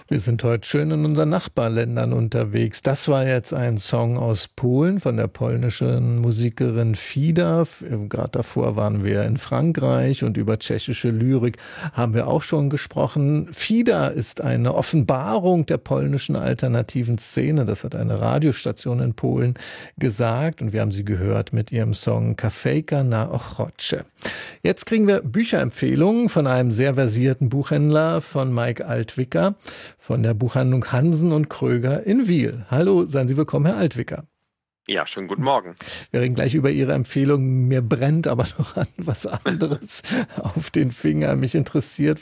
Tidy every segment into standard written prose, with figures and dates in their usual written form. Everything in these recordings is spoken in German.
Wir sind heute schön in unseren Nachbarländern unterwegs. Das war jetzt ein Song aus Polen von der polnischen Musikerin Fida. Gerade davor waren wir in Frankreich und über tschechische Lyrik haben wir auch schon gesprochen. Fida ist eine Offenbarung der polnischen alternativen Szene. Das hat eine Radiostation in Polen gesagt und wir haben sie gehört mit ihrem Song Kafejka na Ochotce. Jetzt kriegen wir Bücherempfehlungen von einem sehr versierten Buchhändler, von Mike Altwicker von der Buchhandlung Hansen und Kröger in Wiel. Hallo, seien Sie willkommen, Herr Altwicker. Ja, schönen guten Morgen. Wir reden gleich über Ihre Empfehlung. Mir brennt aber noch an was anderes auf den Finger. Mich interessiert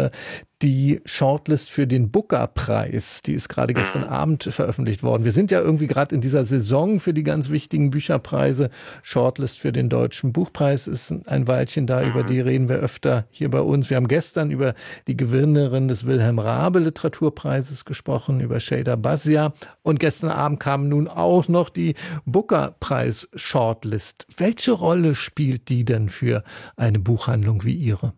die Shortlist für den Booker-Preis. Die ist gerade gestern Abend veröffentlicht worden. Wir sind ja irgendwie gerade in dieser Saison für die ganz wichtigen Bücherpreise. Shortlist für den Deutschen Buchpreis ist ein Weilchen da. Über die reden wir öfter hier bei uns. Wir haben gestern über die Gewinnerin des Wilhelm Raabe Literaturpreises gesprochen, über Şeyda Bazia. Und gestern Abend kam nun auch noch die Booker-Preis-Shortlist. Welche Rolle spielt die denn für eine Buchhandlung wie Ihre?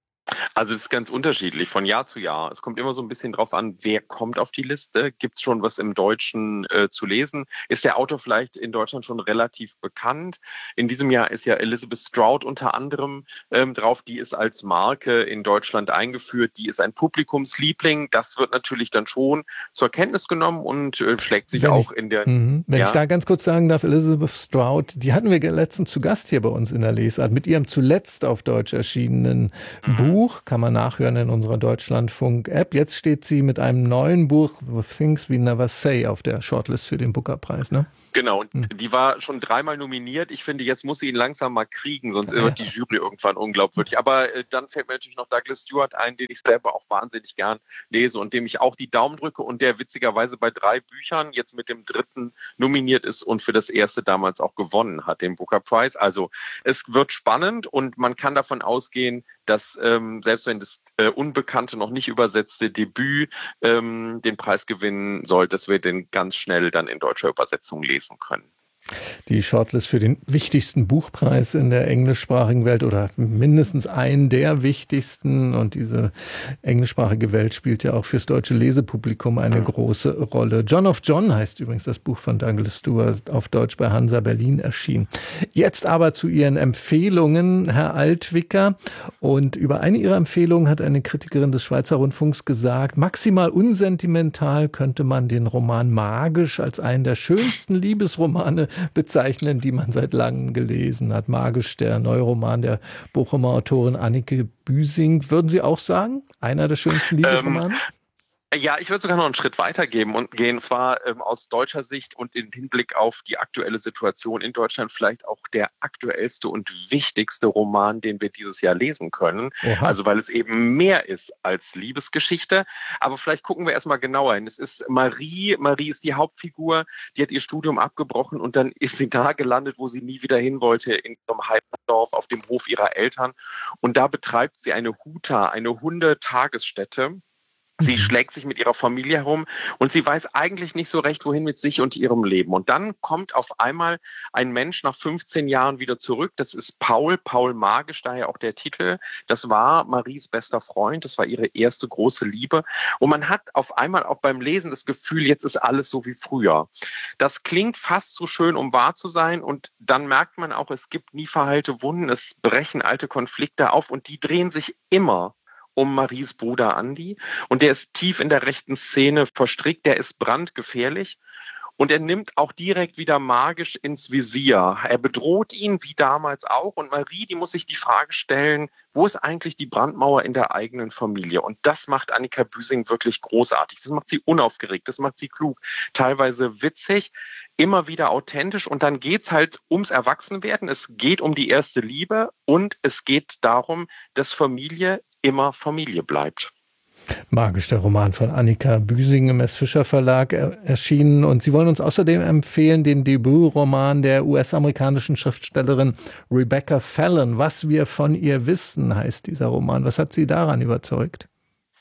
Also das ist ganz unterschiedlich von Jahr zu Jahr. Es kommt immer so ein bisschen drauf an, wer kommt auf die Liste. Gibt es schon was im Deutschen zu lesen? Ist der Autor vielleicht in Deutschland schon relativ bekannt? In diesem Jahr ist ja Elizabeth Strout unter anderem drauf. Die ist als Marke in Deutschland eingeführt. Die ist ein Publikumsliebling. Das wird natürlich dann schon zur Kenntnis genommen und schlägt sich in der... Wenn ich da ganz kurz sagen darf, Elizabeth Strout, die hatten wir letztens zu Gast hier bei uns in der Lesart mit ihrem zuletzt auf Deutsch erschienenen Buch. Kann man nachhören in unserer Deutschlandfunk-App. Jetzt steht sie mit einem neuen Buch, The Things We Never Say, auf der Shortlist für den Booker-Preis, ne? Genau, und die war schon 3-mal nominiert. Ich finde, jetzt muss sie ihn langsam mal kriegen, sonst wird die Jury irgendwann unglaubwürdig. Aber dann fällt mir natürlich noch Douglas Stewart ein, den ich selber auch wahnsinnig gern lese und dem ich auch die Daumen drücke und der witzigerweise bei 3 Büchern jetzt mit dem 3. nominiert ist und für das erste damals auch gewonnen hat, den Booker Prize. Also es wird spannend und man kann davon ausgehen, dass selbst wenn das unbekannte, noch nicht übersetzte Debüt den Preis gewinnen soll, dass wir den ganz schnell dann in deutscher Übersetzung lesen können. Die Shortlist für den wichtigsten Buchpreis in der englischsprachigen Welt oder mindestens einen der wichtigsten. Und diese englischsprachige Welt spielt ja auch fürs deutsche Lesepublikum eine große Rolle. John of John heißt übrigens das Buch von Douglas Stewart, auf Deutsch bei Hansa Berlin erschienen. Jetzt aber zu Ihren Empfehlungen, Herr Altwicker. Und über eine Ihrer Empfehlungen hat eine Kritikerin des Schweizer Rundfunks gesagt, maximal unsentimental könnte man den Roman Magisch als einen der schönsten Liebesromane bezeichnen, die man seit langem gelesen hat. Magisch, der neue Roman der Bochumer Autorin Annike Büsing. Würden Sie auch sagen, einer der schönsten Liebesromane? Ja, ich würde sogar noch einen Schritt weiter gehen, und zwar aus deutscher Sicht und im Hinblick auf die aktuelle Situation in Deutschland vielleicht auch der aktuellste und wichtigste Roman, den wir dieses Jahr lesen können. Oha. Also weil es eben mehr ist als Liebesgeschichte. Aber vielleicht gucken wir erstmal genauer hin. Es ist Marie. Marie ist die Hauptfigur. Die hat ihr Studium abgebrochen und dann ist sie da gelandet, wo sie nie wieder hin wollte, in so einem Heimatdorf auf dem Hof ihrer Eltern. Und da betreibt sie eine Huta, eine Hundetagesstätte. Sie schlägt sich mit ihrer Familie herum und sie weiß eigentlich nicht so recht, wohin mit sich und ihrem Leben. Und dann kommt auf einmal ein Mensch nach 15 Jahren wieder zurück. Das ist Paul Magisch, daher auch der Titel. Das war Maries bester Freund. Das war ihre erste große Liebe. Und man hat auf einmal auch beim Lesen das Gefühl, jetzt ist alles so wie früher. Das klingt fast zu schön, um wahr zu sein. Und dann merkt man auch, es gibt nie verheilte Wunden. Es brechen alte Konflikte auf und die drehen sich immer um Maries Bruder Andi. Und der ist tief in der rechten Szene verstrickt, der ist brandgefährlich. Und er nimmt auch direkt wieder Magisch ins Visier. Er bedroht ihn, wie damals auch. Und Marie, die muss sich die Frage stellen, wo ist eigentlich die Brandmauer in der eigenen Familie? Und das macht Annike Büsing wirklich großartig. Das macht sie unaufgeregt, das macht sie klug, teilweise witzig, immer wieder authentisch. Und dann geht's halt ums Erwachsenwerden. Es geht um die erste Liebe und es geht darum, dass Familie immer Familie bleibt. Magisch, der Roman von Annika Büsing im S. Fischer Verlag erschienen. Und Sie wollen uns außerdem empfehlen den Debütroman der US-amerikanischen Schriftstellerin Rebecca Fallon. Was wir von ihr wissen, heißt dieser Roman. Was hat Sie daran überzeugt?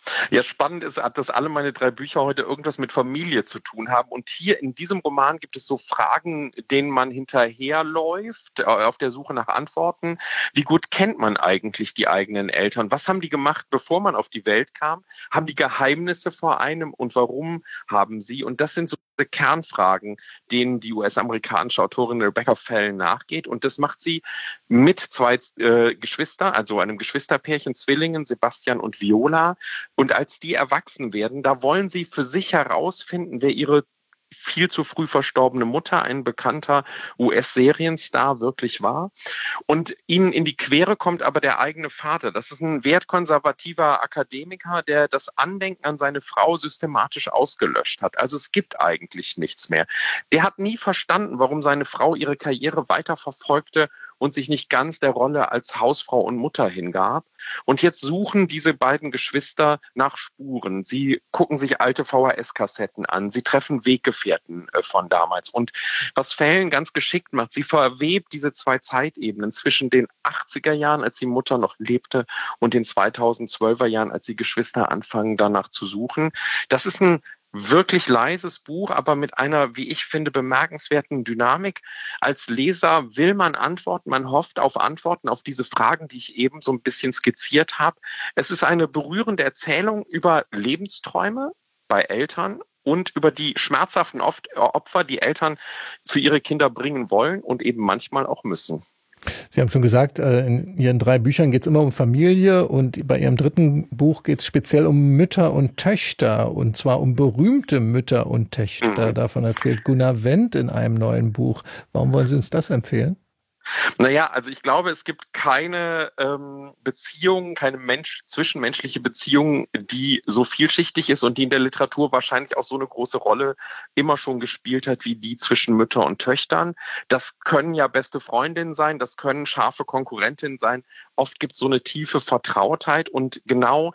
Ja, spannend ist, dass alle meine 3 Bücher heute irgendwas mit Familie zu tun haben. Und hier in diesem Roman gibt es so Fragen, denen man hinterherläuft, auf der Suche nach Antworten. Wie gut kennt man eigentlich die eigenen Eltern? Was haben die gemacht, bevor man auf die Welt kam? Haben die Geheimnisse vor einem und warum haben sie? Und das sind so Kernfragen, denen die US-amerikanische Autorin Rebecca Fell nachgeht. Und das macht sie mit 2 Geschwistern, also einem Geschwisterpärchen, Zwillingen, Sebastian und Viola. Und als die erwachsen werden, da wollen sie für sich herausfinden, wer ihre viel zu früh verstorbene Mutter, ein bekannter US-Serienstar, wirklich war. Und ihnen in die Quere kommt aber der eigene Vater. Das ist ein wertkonservativer Akademiker, der das Andenken an seine Frau systematisch ausgelöscht hat. Also es gibt eigentlich nichts mehr. Der hat nie verstanden, warum seine Frau ihre Karriere weiterverfolgte und sich nicht ganz der Rolle als Hausfrau und Mutter hingab. Und jetzt suchen diese beiden Geschwister nach Spuren. Sie gucken sich alte VHS-Kassetten an. Sie treffen Weggefährten von damals. Und was Fällen ganz geschickt macht, sie verwebt diese 2 Zeitebenen zwischen den 80er Jahren, als die Mutter noch lebte, und den 2012er Jahren, als die Geschwister anfangen, danach zu suchen. Das ist ein wirklich leises Buch, aber mit einer, wie ich finde, bemerkenswerten Dynamik. Als Leser will man Antworten, man hofft auf Antworten auf diese Fragen, die ich eben so ein bisschen skizziert habe. Es ist eine berührende Erzählung über Lebensträume bei Eltern und über die schmerzhaften Opfer, die Eltern für ihre Kinder bringen wollen und eben manchmal auch müssen. Sie haben schon gesagt, in Ihren 3 Büchern geht es immer um Familie und bei Ihrem 3. Buch geht es speziell um Mütter und Töchter und zwar um berühmte Mütter und Töchter. Davon erzählt Gunnar Wendt in einem neuen Buch. Warum wollen Sie uns das empfehlen? Naja, also ich glaube, es gibt keine Beziehung, keine zwischenmenschliche Beziehung, die so vielschichtig ist und die in der Literatur wahrscheinlich auch so eine große Rolle immer schon gespielt hat, wie die zwischen Mütter und Töchtern. Das können ja beste Freundinnen sein, das können scharfe Konkurrentinnen sein. Oft gibt es so eine tiefe Vertrautheit und genau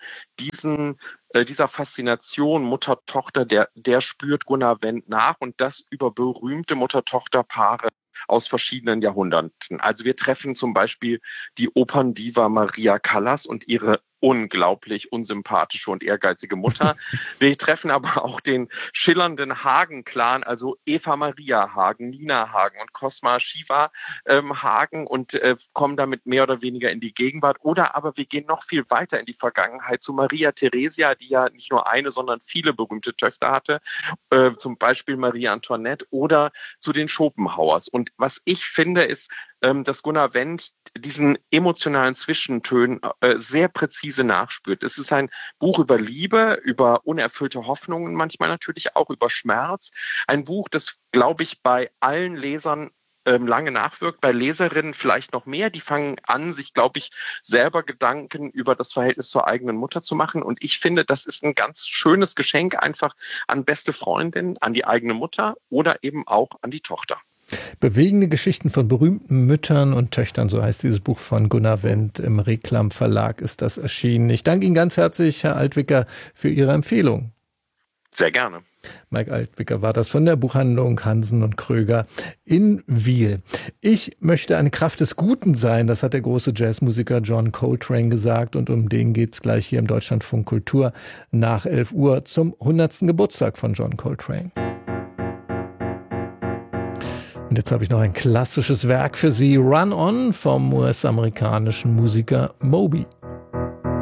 dieser Faszination Mutter-Tochter, der spürt Gunnar Wendt nach und das über berühmte Mutter-Tochter-Paare aus verschiedenen Jahrhunderten. Also wir treffen zum Beispiel die Operndiva Maria Callas und ihre unglaublich unsympathische und ehrgeizige Mutter. Wir treffen aber auch den schillernden Hagen-Clan, also Eva Maria Hagen, Nina Hagen und Cosma Shiva Hagen und kommen damit mehr oder weniger in die Gegenwart. Oder aber wir gehen noch viel weiter in die Vergangenheit zu Maria Theresia, die ja nicht nur eine, sondern viele berühmte Töchter hatte, zum Beispiel Marie Antoinette oder zu den Schopenhauers. Und was ich finde, ist, dass Gunnar Wendt diesen emotionalen Zwischentönen sehr präzise nachspürt. Es ist ein Buch über Liebe, über unerfüllte Hoffnungen, manchmal natürlich auch über Schmerz. Ein Buch, das, glaube ich, bei allen Lesern lange nachwirkt, bei Leserinnen vielleicht noch mehr. Die fangen an, sich, glaube ich, selber Gedanken über das Verhältnis zur eigenen Mutter zu machen. Und ich finde, das ist ein ganz schönes Geschenk einfach an beste Freundinnen, an die eigene Mutter oder eben auch an die Tochter. Bewegende Geschichten von berühmten Müttern und Töchtern, so heißt dieses Buch von Gunnar Wendt. Im Reklam Verlag ist das erschienen. Ich danke Ihnen ganz herzlich, Herr Altwicker, für Ihre Empfehlung. Sehr gerne. Mike Altwicker war das von der Buchhandlung Hansen und Kröger in Wiel. Ich möchte eine Kraft des Guten sein, das hat der große Jazzmusiker John Coltrane gesagt und um den geht's gleich hier im Deutschlandfunk Kultur nach 11 Uhr zum 100. Geburtstag von John Coltrane. Und jetzt habe ich noch ein klassisches Werk für Sie, Run On vom US-amerikanischen Musiker Moby.